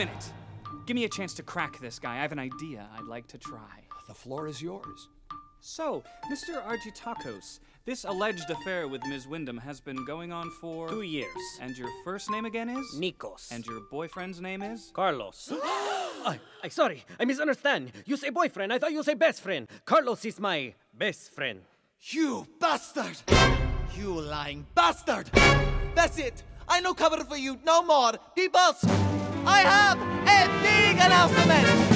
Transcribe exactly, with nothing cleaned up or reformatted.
minute. Give me a chance to crack this guy. I have an idea I'd like to try. The floor is yours. So, Mister Argytakos, this alleged affair with Miz Wyndham has been going on for... Two years. And your first name again is? Nikos. And your boyfriend's name is? Carlos. I, I sorry, I misunderstand. You say boyfriend, I thought you say best friend. Carlos is my best friend. You bastard! You lying bastard! That's it! I no cover for you no more! People, I have a big announcement!